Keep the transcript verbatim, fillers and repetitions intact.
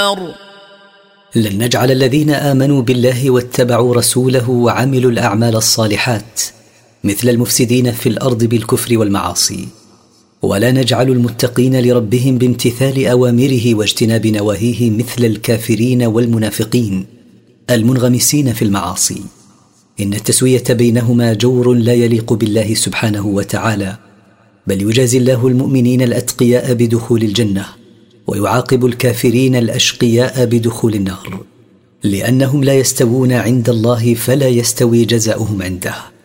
النار. لن نجعل الذين آمنوا بالله واتبعوا رسوله وعملوا الأعمال الصالحات مثل المفسدين في الأرض بالكفر والمعاصي، ولا نجعل المتقين لربهم بامتثال أوامره واجتناب نواهيه مثل الكافرين والمنافقين المنغمسين في المعاصي. إن التسوية بينهما جور لا يليق بالله سبحانه وتعالى، بل يجازي الله المؤمنين الأتقياء بدخول الجنة ويعاقب الكافرين الأشقياء بدخول النار، لأنهم لا يستوون عند الله فلا يستوي جزاؤهم عنده.